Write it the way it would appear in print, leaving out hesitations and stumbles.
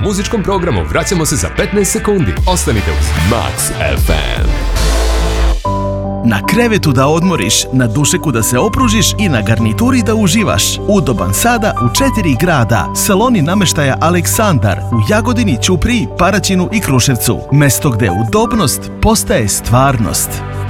muzičkom programu vraćamo se za 15 sekundi. Ostanite uz Max FM. Na krevetu da odmoriš, na dušeku da se opružiš i na garnituri da uživaš. Udoban sada u 4 grada. Saloni namještaja Aleksandar u Jagodini, Ćupriji, Paraćinu i Kruševcu. Mesto gdje udobnost postaje stvarnost.